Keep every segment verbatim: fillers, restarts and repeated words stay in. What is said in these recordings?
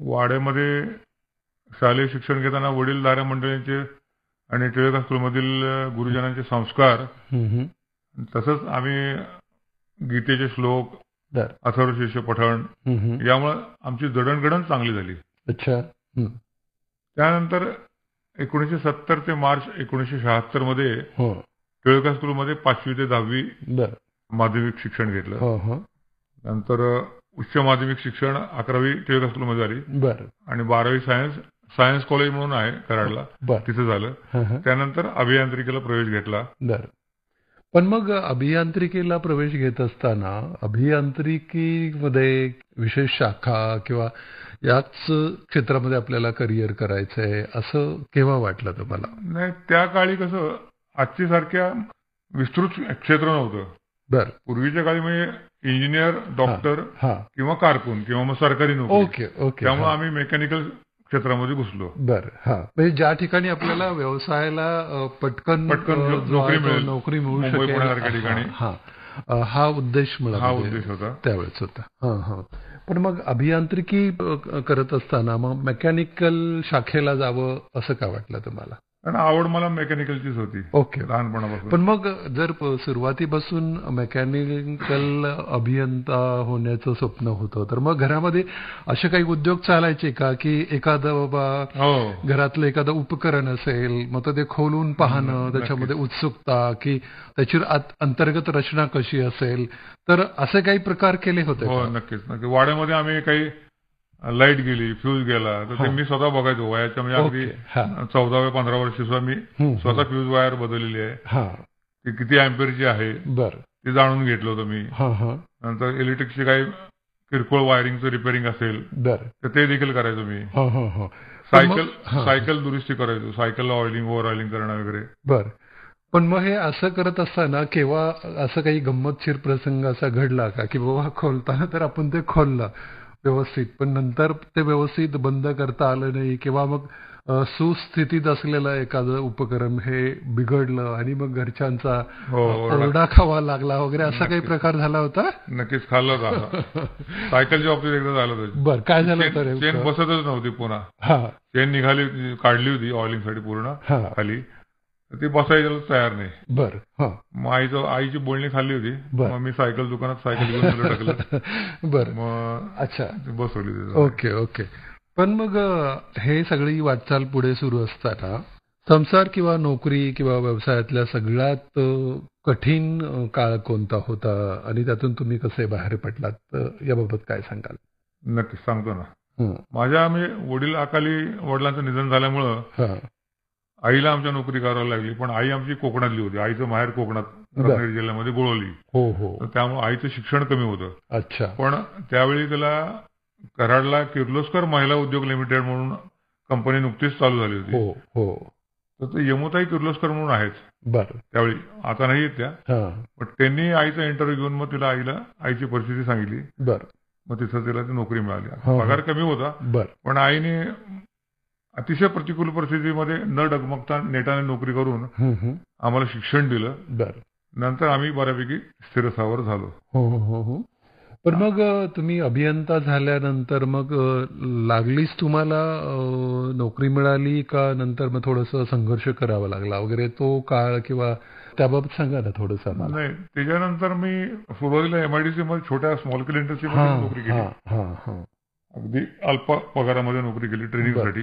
वाड्यामध्ये शालेय शिक्षण घेताना वडीलधाऱ्या मंडळींचे आणि टिळक स्कूलमधील गुरुजनांचे संस्कार, तसंच आम्ही गीतेचे श्लोक, अथर्वशीर्ष पठण, यामुळे आमची जडणघडण चांगली झाली. अच्छा. त्यानंतर एकोणीसशे सत्तर ते मार्च एकोणीसशे शहात्तर मध्ये टिळक स्कूलमध्ये पाचवी ते दहावी माध्यमिक शिक्षण घेतलं. नंतर उच्च माध्यमिक शिक्षण अकरावी टिळक स्कूलमध्ये झाली आणि बारावी सायन्स सायन्स कॉलेज म्हणून आहे कराडला, तिथे झालं. त्यानंतर अभियांत्रिकीला प्रवेश घेतला. पण मग अभियांत्रिकीला प्रवेश घेत असताना अभियांत्रिकीमध्ये विशेष शाखा किंवा याच क्षेत्रामध्ये आपल्याला करिअर करायचंय असं केव्हा वाटलं तुम्हाला? नाही, त्या काळी कसं आजची सारख्या विस्तृत क्षेत्र नव्हतं. बर. पूर्वीच्या काळी म्हणजे इंजिनियर, डॉक्टर किंवा कारकून किंवा मग सरकारी नोकरी. Okay okay. त्यामुळे आम्ही मेकॅनिकल क्षेत्रामध्ये घुसलो. बर. हा, म्हणजे ज्या ठिकाणी आपल्याला व्यवसायाला पटकन पटकन नोकरी मिळेल, नोकरी मिळू शकेल, ठिकाणी हा उद्देश मला हा उद्देश होता त्यावेळेस होता. हा हा. पण मग अभियांत्रिकी करत असताना मग मेकॅनिकल शाखेला जावं असं का वाटलं तुम्हाला? कारण आवड मला मेकॅनिकलचीच होती. ओके. लहानपणापासून. पण मग जर सुरुवातीपासून मेकॅनिकल अभियंता होण्याचं स्वप्न होतं तर मग घरामध्ये असे काही उद्योग चालायचे का की एखादं बाबा घरातलं एखादं उपकरण असेल मग ते खोलून पाहणं, त्याच्यामध्ये उत्सुकता की त्याची अंतर्गत रचना कशी असेल, तर असे काही प्रकार केले होते? हो, नक्कीच नक्की. वाड्यामध्ये आम्ही काही लाईट गेली, फ्यूज गेला तर ते मी स्वतः बघायचो. वयाच्या म्हणजे अगदी चौदाव्या पंधरा वर्षी सुद्धा मी स्वतः फ्यूज वायर बदललेली आहे. ती किती अँपियरची आहे ते जाणून घेतलं होतं मी. नंतर इलेक्ट्रिकची काही किरकोळ वायरिंगचं रिपेअरिंग असेल तर ते देखील करायचो मी. सायकल सायकल दुरुस्ती करायचो, सायकलला ऑइलिंग, ओव्हर ऑइलिंग करणं वगैरे. बर. पण मग हे असं करत असताना केव्हा असं काही गंमतशीर प्रसंग असा घडला का की बाबा खोलताना तर आपण ते खोललं व्यवस्थित पण नंतर ते व्यवस्थित बंद करता आलं नाही किंवा मग सुस्थितीत असलेलं एखादं उपकरण हे बिघडलं आणि मग घरच्यांचा ओरडा खावा लागला वगैरे असा काही प्रकार झाला होता? नक्कीच खाल्ला होता. सायकलच्या बाबतीत एकदा झालं होतं. बरं, काय झालं होतं? चेन बसतच नव्हती पुन्हा. चेन निघाली, काढली होती ऑइलिंगसाठी पूर्ण खाली, ती बसायला तयार नाही. बर. मग आईचं आईची बोलणी खाल्ली होती. मग मी सायकल दुकानात सायकल घेऊन टाकलं. बर. मग अच्छा, बसवली. Okay okay. पण मग हे सगळी वाटचाल पुढे सुरू असताना संसार किंवा नोकरी किंवा व्यवसायातल्या सगळ्यात कठीण काळ कोणता होता आणि त्यातून तुम्ही कसे बाहेर पडलात याबाबत काय सांगाल? नक्कीच सांगतो ना. माझ्या आम्ही वडील अकाली वडिलांचं निधन झाल्यामुळं आईला आमच्या नोकरी करावी लागली. पण आई आमची कोकणातली होती. आईचं माहेर कोकणात, रत्नागिरी जिल्ह्यामध्ये गोळवली. हो हो. त्यामुळे आईचं शिक्षण कमी होतं. अच्छा. पण त्यावेळी त्याला कराडला किर्लोस्कर महिला उद्योग लिमिटेड म्हणून कंपनी नुकतीच चालू झाली होती. हो हो. तर ते यमुताई किर्लोस्कर म्हणून आहेत. बरं. त्यावेळी, आता नाही येत त्या. पण त्यांनी आईचा इंटरव्ह्यू घेऊन मग तिला आईला आईची परिस्थिती सांगितली. बरं. मग तिथं तिला ती नोकरी मिळाली. पगार कमी होता. बरं. पण आईने अतिशय प्रतिकूल परिस्थितीमध्ये न डगमगता नेटाने नोकरी करून आम्हाला शिक्षण दिलं. बरं. नंतर आम्ही बऱ्यापैकी स्थिरस्थावर झालो. हो हो हो. पण मग तुम्ही अभियंता झाल्यानंतर मग लागलीच तुम्हाला नोकरी मिळाली का नंतर मग थोडंसं संघर्ष करावा लागला वगैरे तो काळ किंवा त्याबाबत सांगा ना थोडंसं? नाही, त्याच्यानंतर मी सुरुवातीला एमआयडीसी मध्ये छोट्या स्मॉल स्केल इंडस्ट्रीमध्ये नोकरी केली. अगदी अल्प पगारामध्ये नोकरी केली ट्रेनिंगसाठी.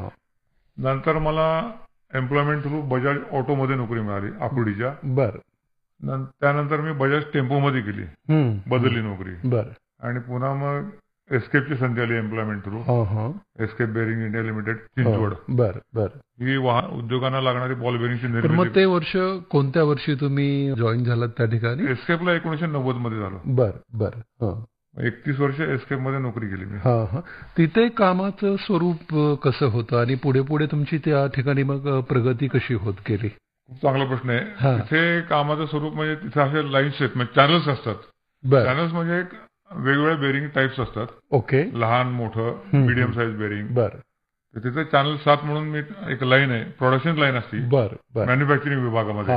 नंतर मला एम्प्लॉयमेंट थ्रू बजाज ऑटो मध्ये नोकरी मिळाली आकुर्डीच्या. बर. त्यानंतर मी बजाज टेम्पो मध्ये केली, बदलली नोकरी. बर. आणि पुन्हा मग एस्केपची संधी आली employment through. Escape bearing India limited, Chinchwad. बर बर. ही वाहन उद्योगांना लागणारी बॉल बेअरिंगची निर्मिती. मग ते वर्ष कोणत्या वर्षी तुम्ही जॉईन झालात त्या ठिकाणी? एस्केपला एकोणीशे नव्वद मध्ये झालो. बर बर. एकतीस वर्ष एस्केप मध्ये नोकरी केली मी. हा हा. तिथे कामाचं स्वरूप कसं होतं आणि पुढे पुढे तुमची त्या ठिकाणी मग प्रगती कशी होत गेली? चांगला प्रश्न आहे. तिथे कामाचं स्वरूप म्हणजे तिथे असे लाईन्स आहेत, म्हणजे चॅनल्स असतात. चॅनल्स म्हणजे एक वेगवेगळ्या बेअरिंग टाईप्स असतात. ओके. लहान, मोठं, मीडियम साईज बेअरिंग. बर. तिथे चॅनल सात म्हणून मी एक लाईन आहे, प्रोडक्शन लाईन असते. बर बर. मॅन्युफॅक्चरिंग विभागामध्ये.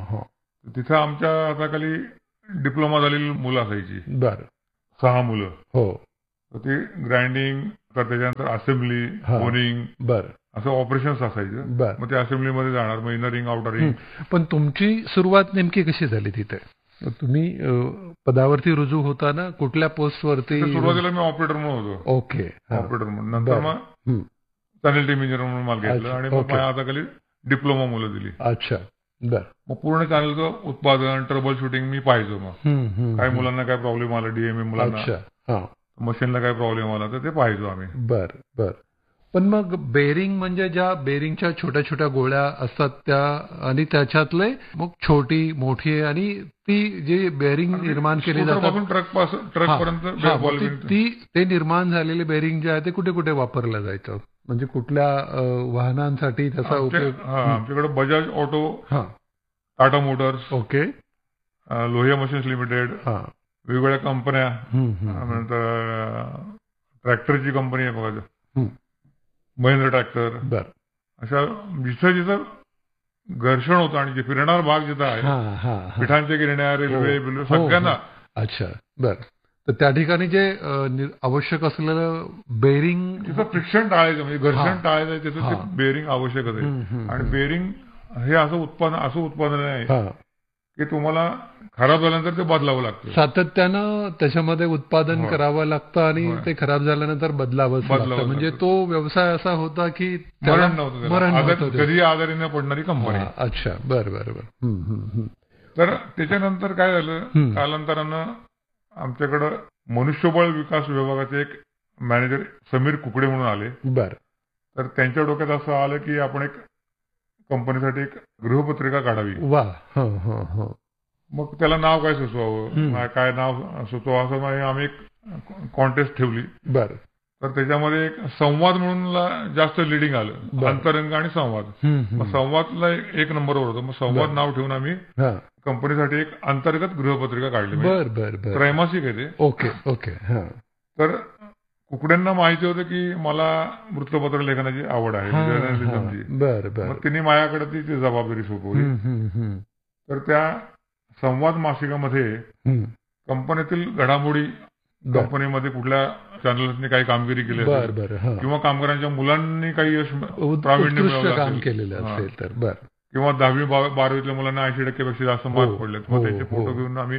तिथे आमच्या हाताखाली डिप्लोमा झालेली मुलं असायची. बर. सहा मुलं. हो. ते ग्राइंडिंग, तर त्याच्यानंतर असेंब्ली, होनिंग, बर असं ऑपरेशन्स असायचे. मग ते असेंब्लीमध्ये जाणार, मग इनरिंग आउटरिंग. पण तुमची सुरुवात नेमकी कशी झाली तिथे? तुम्ही पदावरती रुजू होताना कुठल्या पोस्टवरती? सुरुवातीला मी ऑपरेटर म्हणून होतो. ओके, ऑपरेटर म्हणून. नंतर मग टनेल टीम इंजिनियर म्हणून मला घेतलं आणि मग माझ्या हाताखाली डिप्लोमा मुलं दिली. अच्छा, बर. मग पूर्ण चॅनलचं उत्पादन, ट्रबल शूटिंग मी पाहिजे. मग काही मुलांना काय प्रॉब्लेम आला, डीएमए मुलांना, मशीनला काय प्रॉब्लेम आला तर ते पाहिजे आम्ही. बर बर. पण मग बेरिंग म्हणजे ज्या बेरिंगच्या छोट्या छोट्या गोळ्या असतात त्या, आणि त्याच्यातले मग छोटी मोठी आणि ती जी बेरिंग निर्माण केली जातात ट्रक ट्रक पर्यंत, ती ते निर्माण झालेले बेरिंग जे आहे ते कुठे कुठे वापरलं जायचं? म्हणजे कुठल्या वाहनांसाठी त्याचा उपयोग? आमच्याकडे Bajaj auto, Tata Motors, okay, Lohia machines limited, वेगवेगळ्या कंपन्या, नंतर ट्रॅक्टरची कंपनी आहे बघा, महिंद्रा ट्रॅक्टर, बर, अशा जिथं जिथं घर्षण होतं आणि जे फिरणार भाग जिथं आहे, पिठांच्या गिरण्या, रेल्वे बिल्वे सगळ्यांना. अच्छा, बर. तर त्या ठिकाणी जे आवश्यक असलेलं बेरिंग, तिथं फ्रिक्शन टाळायचं, म्हणजे घर्षण टाळायचं, तिथं ते बेरिंग आवश्यकच आहे. आणि बेरिंग हे असं उत्पादन असं उत्पादन आहे की तुम्हाला खराब झाल्यानंतर ते बदलावं लागतं, सातत्यानं त्याच्यामध्ये उत्पादन करावं लागतं आणि ते खराब झाल्यानंतर बदलावंच लागतं. म्हणजे तो व्यवसाय असा होता की मरण नव्हतं, कधी आजारी न पडणारी कंपनी. अच्छा, बर बर बर. तर त्याच्यानंतर काय झालं, कालांतरानं आमच्याकडं मनुष्यबळ विकास विभागाचे एक मॅनेजर समीर कुकडे म्हणून आले. बर. तर त्यांच्या डोक्यात असं आलं की आपण एक कंपनीसाठी एक गृहपत्रिका काढावी. वा. हो हो हो. मग त्याला नाव काय सुचवावं, काय नाव सुचवावं असं आम्ही एक कॉन्टेस्ट ठेवली. बर. तर त्याच्यामध्ये एक संवाद म्हणून जास्त लिडिंग आलं, अंतरंग आणि संवाद. मग संवादला एक नंबरवर होतं, मग संवाद नाव ठेवून आम्ही कंपनीसाठी एक अंतर्गत गृहपत्रिका काढली. बर बर बर. त्रैमासिक आहे ते. Okay okay. तर कुकड्यांना माहिती होतं की मला वृत्तपत्र लेखनाची आवड आहे, जर्नलिझमची. बर बर. मग त्यांनी माझ्याकडे ती जबाबदारी सोपवली. तर त्या संवाद मासिकामध्ये कंपनीतील घडामोडी, कंपनीमध्ये कुठल्या चॅनल्सनी काही कामगिरी केली किंवा कामगारांच्या मुलांनी काही यश प्रावीण्य मिळवलं केलेलं असेल तर, बर, किंवा दहावी बारावीतल्या मुलांना ऐंशी टक्केपेक्षा जास्त मार्क पडलेत, मग त्याचे फोटो घेऊन आम्ही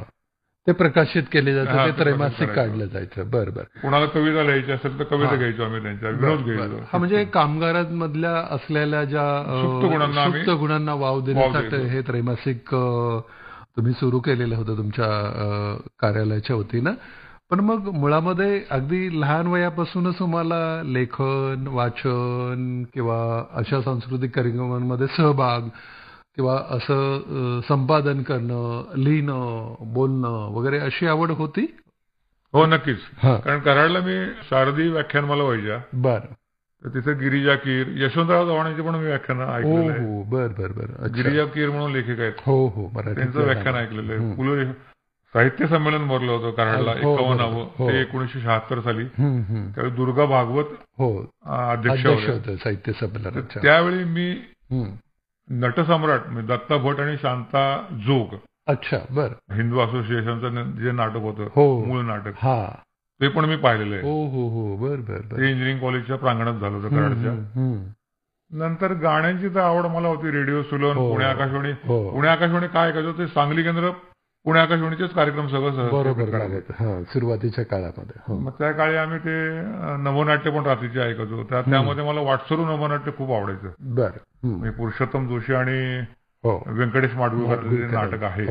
ते प्रकाशित केले जातं, ते त्रैमासिक काढलं जायचं. बर बर. कुणाला कविता लिहायची असेल तर कविता घ्यायचो आम्ही, त्यांच्या विनोद घ्यायचो. हा, म्हणजे कामगारांमधल्या असलेल्या ज्या सुप्त गुणांना वाव देण्यासाठी हे त्रैमासिक तुम्ही सुरू केलेलं होतं तुमच्या कार्यालयाच्या वतीनं. पण मग मुळामध्ये अगदी लहान वयापासूनच तुम्हाला लेखन, वाचन किंवा अशा सांस्कृतिक कार्यक्रमांमध्ये सहभाग किंवा असं संपादन करणं, लिहिणं, बोलणं वगैरे अशी आवड होती? हो, नक्कीच. कारण कराडला मी शारदी व्याख्यान मला व्हायच्या. बर. तर तिथे गिरिजा कीर, यशवंतराव चव्हाणांची पण मी व्याख्यान ऐकलेलं आहे. बर बर बर. गिरिजा कीर म्हणून लेखक आहेत. हो हो, त्यांचं व्याख्यान ऐकलेलं आहे. पुलं साहित्य संमेलन भरलं होतं कराडला, एकावन्नावं, ते एकोणीसशे शहात्तर साली. त्यावेळी दुर्गा भागवत अध्यक्ष होते साहित्य संमेलन. त्यावेळी मी नटसम्राट दत्ता भट आणि शांता जोग, अच्छा, बर, हिंदू असोसिएशनचं जे नाटक होतं, मूळ नाटक, ते पण मी पाहिलेलं आहे. हो हो हो, बर बर. ते इंजिनिअरिंग कॉलेजच्या प्रांगणात झालं होतं कराडच्या. नंतर गाण्यांची तर आवड मला होती. रेडिओ सुलन, पुणे आकाशवाणी. पुणे आकाशवाणी काय ऐकायचं, ते सांगली केंद्र पुणे आकाशवाणीचेच कार्यक्रम सगळं बरोबर सुरुवातीच्या काळामध्ये. मग त्या काळी आम्ही ते नवनाट्य पण रात्रीचे ऐकायचो. त्यामध्ये मला वाटसरू नवनाट्य खूप आवडायचं. बर. पुरुषोत्तम जोशी आणि व्यंकटेश माडगूळकर नाटक आहे.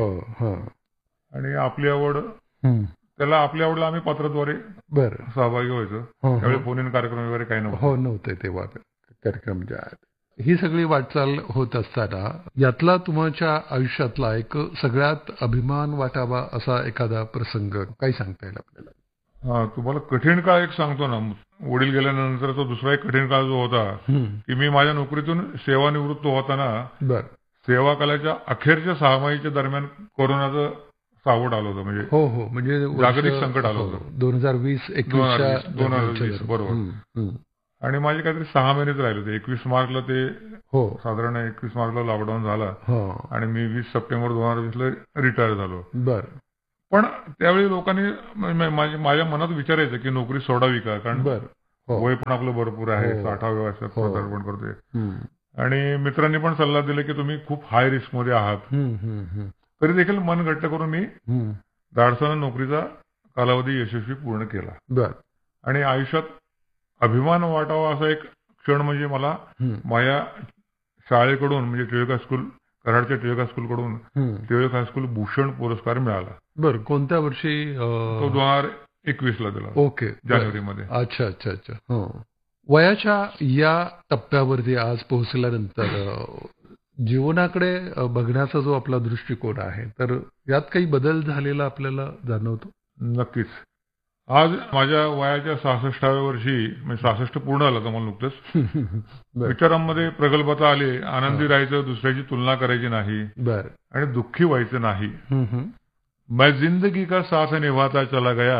आणि आपली आवड, त्याला आपली आवडला आम्ही पत्राद्वारे सहभागी व्हायचो. त्यावेळी फोन इन कार्यक्रम वगैरे काही नव्हते नव्हते तेव्हा कार्यक्रम जे आहेत. ही सगळी वाटचाल होत असताना यातला तुमच्या आयुष्यातला एक सगळ्यात अभिमान वाटावा असा एखादा प्रसंग काही सांगता येईल आपल्याला? हा, तुम्हाला कठीण काळ एक सांगतो ना. वडील गेल्यानंतरचा दुसरा एक कठीण काळ जो होता की मी माझ्या नोकरीतून सेवानिवृत्त होताना सेवा कालाच्या अखेरच्या सहामाहीच्या दरम्यान कोरोनाचं सावट आलं होतं. म्हणजे हो हो, म्हणजे जागतिक संकट आलं होतं दोन हजार वीस एकवीस दोन हजार वीस बरोबर. आणि माझे काहीतरी सहा महिनेच राहिले होते. एकवीस मार्चला ते हो साधारण एकवीस मार्चला लॉकडाऊन झाला आणि मी वीस सप्टेंबर दोन हजार वीस ला रिटायर झालो. बर. पण त्यावेळी लोकांनी माझ्या मनात विचारायचं की नोकरी सोडावी का, कारण वय पण आपलं भरपूर आहे, साठाव्या वर्षात पदार्पण करतोय. आणि मित्रांनी पण सल्ला दिला की तुम्ही खूप हाय रिस्क मध्ये आहात, तरी देखील मन घट्ट करून मी धाडसानं नोकरीचा कालावधी यशस्वी पूर्ण केला. आणि आयुष्यात अभिमान वाटावा असा एक क्षण म्हणजे मला माझ्या शाळेकडून म्हणजे टिळक हायस्कूल, कराडच्या टिळक हायस्कूल कडून टिळक हायस्कूल भूषण पुरस्कार मिळाला. बरं, कोणत्या वर्षी? तो दोन हजार एकवीस ला दिला. ओके, जानेवारीमध्ये. अच्छा अच्छा अच्छा. वयाच्या या टप्प्यावरती आज पोहोचल्यानंतर जीवनाकडे बघण्याचा जो आपला दृष्टिकोन आहे, तर यात काही बदल झालेला आपल्याला जाणवतो? नक्कीच. आज माझ्या वयाच्या सहासष्टाव्या वर्षी, म्हणजे सहासष्ट पूर्ण झालं तर मला नुकतंच, विचारांमध्ये प्रगल्भता आली. आनंदी राहायचं, दुसऱ्याची तुलना करायची नाही आणि दुःखी व्हायचं नाही. मैं जिंदगी का साथ निभाता चला गया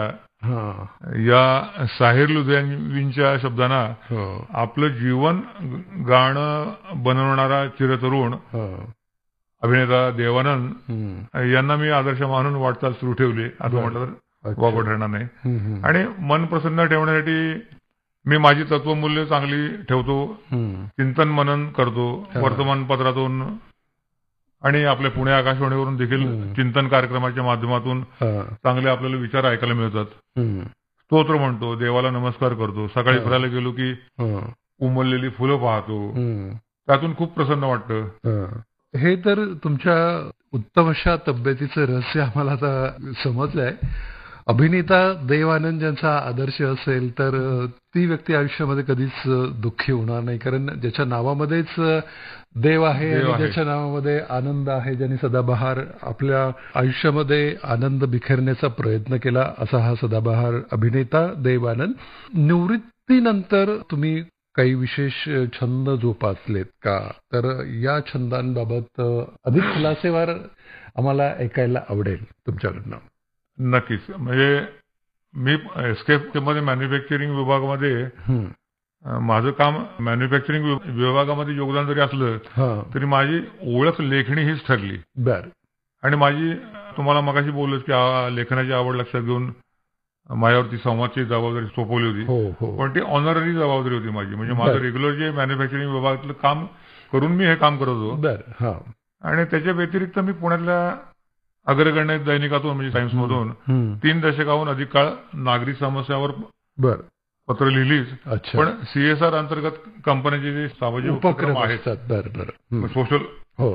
या साहिर लुधियानवींच्या शब्दांना आपलं जीवन गाणं बनवणारा चिरतरुण अभिनेता देवानंद यांना मी आदर्श मानून वाटचाल सुरू ठेवली असं म्हटलं तर वावड राहणार नाही. आणि मन प्रसन्न ठेवण्यासाठी मी माझी तत्वमूल्य चांगली ठेवतो, चिंतन मनन करतो. वर्तमानपत्रातून आणि आपल्या पुणे आकाशवाणीवरून देखील चिंतन कार्यक्रमाच्या माध्यमातून चांगले आपल्याला विचार ऐकायला मिळतात. स्तोत्र म्हणतो, देवाला नमस्कार करतो, सकाळी फिरायला गेलो की उमललेली फुलं पाहतो, त्यातून खूप प्रसन्न वाटतं. हे तर तुमच्या उत्तम अशा तब्येतीचं रहस्य आम्हाला आता समजलंय. अभिनेता देव आनंद ज्यांचा आदर्श असेल तर ती व्यक्ती आयुष्यामध्ये कधीच दुःखी होणार नाही, कारण ज्याच्या नावामध्येच देव आहे आणि ज्याच्या नावामध्ये आनंद आहे, ज्यांनी सदाबहार आपल्या आयुष्यामध्ये आनंद बिखरण्याचा प्रयत्न केला, असा हा सदाबहार अभिनेता देव आनंद. निवृत्तीनंतर तुम्ही काही विशेष छंद जोपासलेत का? तर या छंदांबाबत अधिक खुलासेवार आम्हाला ऐकायला आवडेल तुमच्याकडनं. नक्कीच. म्हणजे मी एस्केप मध्ये मॅन्युफॅक्चरिंग विभागामध्ये माझं काम, मॅन्युफॅक्चरिंग विभागामध्ये योगदान जरी असलं तरी माझी ओळख लेखणी हीच ठरली. बर. आणि माझी तुम्हाला मगाशी बोललोच की लेखनाची आवड लक्षात घेऊन माझ्यावरती संवादची जबाबदारी सोपवली होती, पण ती ऑनररी जबाबदारी होती माझी. म्हणजे माझं रेग्युलर जे मॅन्युफॅक्चरिंग विभागातलं काम करून मी हे काम करत होतो. आणि त्याच्या व्यतिरिक्त मी पुण्यातल्या अग्रगण्य दैनिकातून म्हणजे टाइम्स मधून तीन दशकाहून अधिक काळ नागरी समस्यावर पत्र लिहिलीच. पण सीएसआर अंतर्गत कंपन्यांचे जे सामाजिक उपक्रम आहेत, सोशल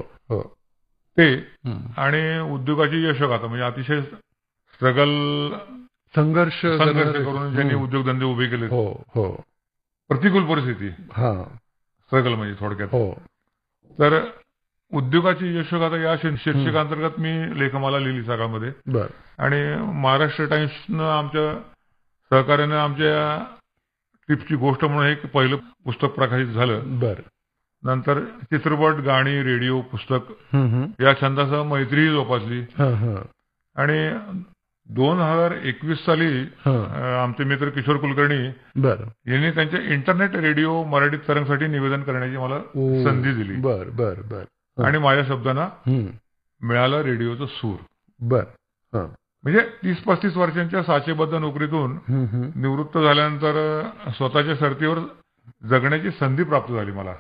ते आणि उद्योगाची यशगाथा, म्हणजे अतिशय स्ट्रगल संघर्ष संघर्ष करून ज्यांनी उद्योगधंदे उभे केले, प्रतिकूल परिस्थिती, स्ट्रगल म्हणजे थोडक्यात. तर उद्योगाची यशोगाथा या शीर्षकांतर्गत मी लेखमाला लिहिली सकाळमध्ये. आणि महाराष्ट्र टाइम्सनं आमच्या सहकार्यानं आमच्या ट्रिपची गोष्ट म्हणून एक पहिलं पुस्तक प्रकाशित झालं. नंतर चित्रपट, गाणी, रेडिओ, पुस्तक या छंदासह मैत्रीही जोपासली. आणि दोन हजार एकवीस साली आमचे मित्र किशोर कुलकर्णी यांनी त्यांच्या इंटरनेट रेडिओ मराठी तरंगसाठी निवेदन करण्याची मला संधी दिली. बर बर बर. आणि माझ्या शब्दांना मिळाला रेडिओचा सूर. बर. म्हणजे तीस पस्तीस वर्षांच्या साचेबद्ध नोकरीतून निवृत्त झाल्यानंतर स्वतःच्या सरतीवर जगण्याची संधी प्राप्त झाली मला.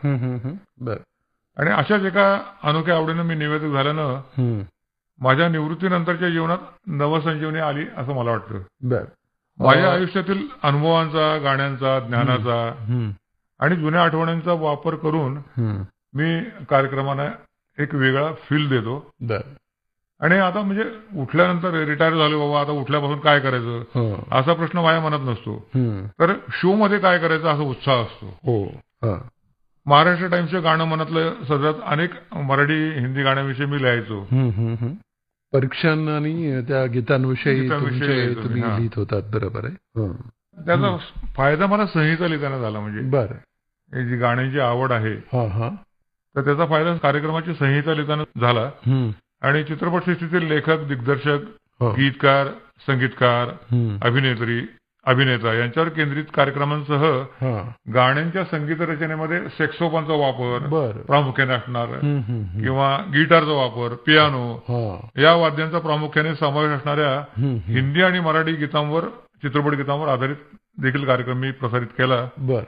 आणि अशाच एका अनोख्या आवडीनं मी निवेदक झाल्यानं माझ्या निवृत्तीनंतरच्या जीवनात नवसंजीवनी आली असं मला वाटतं. माझ्या आयुष्यातील अनुभवांचा, गाण्यांचा, ज्ञानाचा आणि जुन्या आठवण्यांचा वापर करून मी कार्यक्रमांना एक वेगळा फील देतो. आणि आता म्हणजे उठल्यानंतर रिटायर झालो बाबा, आता उठल्यापासून काय करायचं असा प्रश्न माझ्या मनात नसतो, तर शो मध्ये काय करायचं असा उत्साह असतो. महाराष्ट्र टाइम्सच्या गाणं मनातलं सतत अनेक मराठी हिंदी गाण्यांविषयी मी लिहायचो. परीक्षण आणि त्या गीतांविषयी तुम्ही लिहित होतात. बरोबर आहे. त्याचा फायदा मला संहिता लिहिताना झाला. म्हणजे बरं, जी गाण्यांची आवड आहे तर त्याचा फायदा कार्यक्रमाची संहिता लिहिताना झाला. आणि चित्रपटसृष्टीतील लेखक, दिग्दर्शक, गीतकार, संगीतकार, अभिनेत्री, अभिनेता यांच्यावर केंद्रित कार्यक्रमांसह गाण्यांच्या संगीत रचनेमध्ये सेक्सोफोनचा वापर प्रामुख्याने असणार किंवा गिटारचा वापर, पियानो या वाद्यांचा प्रामुख्याने समावेश असणाऱ्या हिंदी आणि मराठी गीतांवर, चित्रपट गीतांवर आधारित देखील कार्यक्रम मी प्रसारित केला. बर